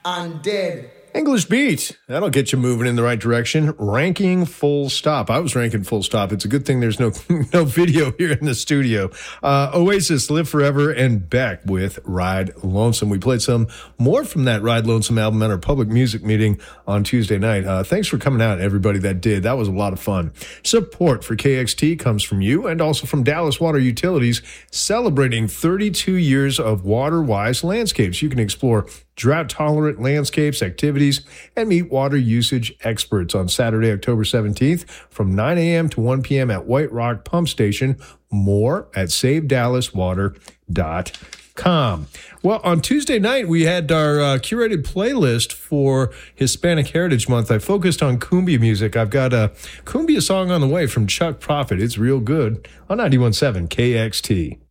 Undead. English Beat. That'll get you moving in the right direction. Ranking Full Stop. I was ranking Full Stop. It's a good thing there's no video here in the studio. Oasis, Live Forever, and Beck with Ride Lonesome. We played some more from that Ride Lonesome album at our public music meeting on Tuesday night. Thanks for coming out, everybody that did. That was a lot of fun. Support for KXT comes from you and also from Dallas Water Utilities, celebrating 32 years of water-wise landscapes. You can explore drought-tolerant landscapes, activities, and meet water usage experts on Saturday, October 17th from 9 a.m. to 1 p.m. at White Rock Pump Station. More at SaveDallasWater.com. Well, on Tuesday night, we had our curated playlist for Hispanic Heritage Month. I focused on cumbia music. I've got a cumbia song on the way from Chuck Prophet. It's real good on 91.7 KXT.